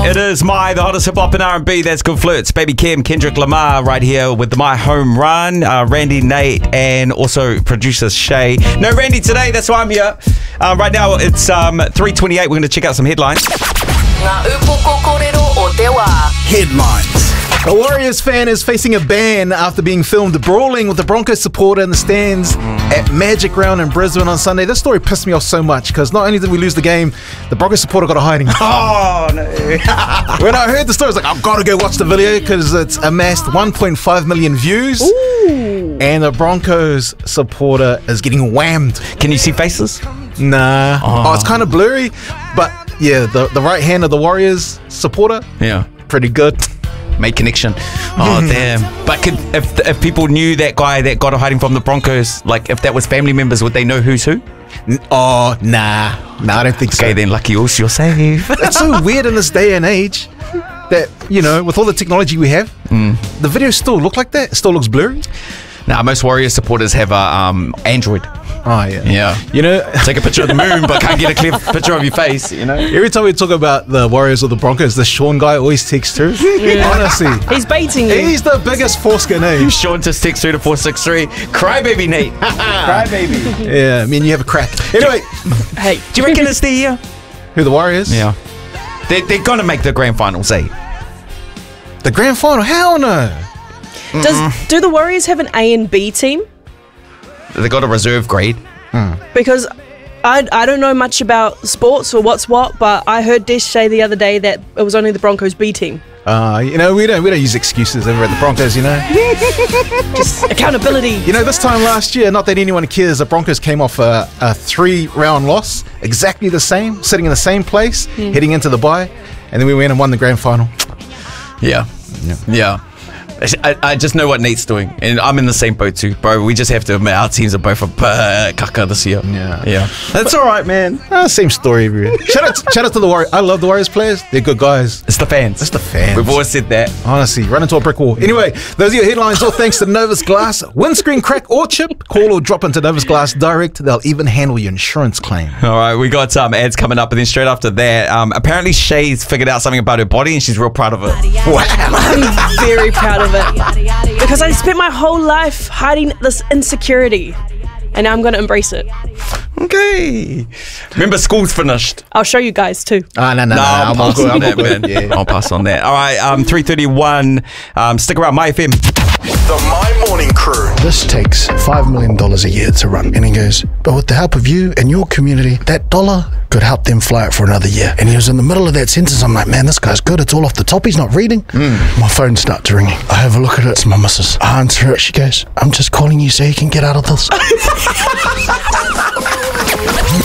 It is the hottest hip-hop and R&B. That's Good Flirts. Baby Kim, Kendrick Lamar right here with the My Home Run. Randy, Nate, and also producer Shay. No Randy today, that's why I'm here. Right now it's 3:28. We're going to check out some headlines. Headlines. A Warriors fan is facing a ban after being filmed brawling with a Broncos supporter in the stands at Magic Round in Brisbane on Sunday. This story pissed me off so much because not only did we lose the game, the Broncos supporter got a hiding. Oh, no. When I heard the story, I was like, I've got to go watch the video because it's amassed 1.5 million views. Ooh. And the Broncos supporter is getting whammed. Can you see faces? Nah. Oh, it's kind of blurry. But yeah, the right hand of the Warriors supporter, Yeah. pretty good. Make connection. Oh, damn. But if people knew that guy that got a hiding from the Broncos, like if that was family members, would they know who's who? Oh, nah. Nah, I don't think so. Okay, then lucky us, you're safe. It's so weird in this day and age that, you know, with all the technology we have, the videos still look like that. It still looks blurry. Nah, most Warriors supporters have a Android. Oh, yeah. Yeah. You know, Take a picture of the moon, but can't get a clear picture of your face, you know? every time we talk about the Warriors or the Broncos, the Sean guy always texts through. Yeah. Honestly. He's baiting you. He's the biggest foreskin, eh? Sean just text 463. Crybaby Nate. Crybaby. Yeah, I mean, you have a crack. Anyway, Hey, Do you reckon it's the year? who, the Warriors? Yeah. They're going to make the grand finals, eh? The grand final? Hell no. do the Warriors have an A and B team? They got a reserve grade. Because I don't know much about sports or what's what, but I heard Desh say the other day that it was only the Broncos B team. You know, we don't use excuses over at the Broncos, you know. Just accountability. You know, this time last year, not that anyone cares, the Broncos came off a 3-round loss, exactly the same, sitting in the same place, heading into the bye, and then we went and won the grand final. Yeah. I just know what Nate's doing, and I'm in the same boat too, bro. We just have to admit our teams are both a caca this year. Yeah. That's all right, man. Same story everywhere. Shout out to the Warriors. I love the Warriors players. They're good guys. It's the fans. It's the fans. We've always said that. Honestly, run into a brick wall. Anyway, those are your headlines, all thanks to Novus Glass. Windscreen crack or chip, call or drop into Novus Glass Direct. They'll even handle your insurance claim. All right, we got some ads coming up, and then straight after that, apparently Shay's figured out something about her body, and she's real proud of it. Wow. I'm very proud of it. Because I spent my whole life hiding this insecurity. And now I'm going to embrace it. Okay. Remember, school's finished. I'll show you guys too. No, I'll pass on that, man. Yeah. I'll pass on that. All right, 3:31. Stick around, My FM. The My Morning Crew. This takes $5 million a year to run. And he goes, but with the help of you and your community, that dollar could help them fly it for another year. And he was in the middle of that sentence. I'm like, man, this guy's good. It's all off the top. He's not reading. My phone starts ringing. I have a look at it. It's my missus. I answer it. She goes, I'm just calling you so you can get out of this.